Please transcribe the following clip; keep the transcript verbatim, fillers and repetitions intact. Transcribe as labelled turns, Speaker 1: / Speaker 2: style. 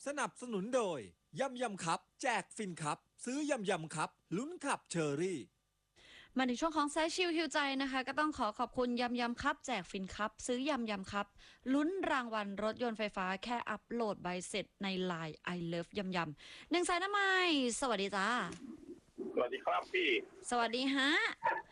Speaker 1: สนับสนุนโดยยำยำครับแจกฟินครับซื้อยำยำครับลุ้นขับเชอรี่
Speaker 2: มาถึงช่วงของแซชชิลฮิวใจนะคะก็ต้องขอขอบคุณยำยำครับแจกฟินครับซื้อยำยำครับลุ้นรางวัลรถยนต์ไฟฟ้าแค่อัปโหลดใบเสร็จใน ไลน์ I love ยำยำหนึ่งสายน้ำไม้สวัสดีจ้า
Speaker 3: สวัสดีครับพี่
Speaker 2: สวัสดีฮะ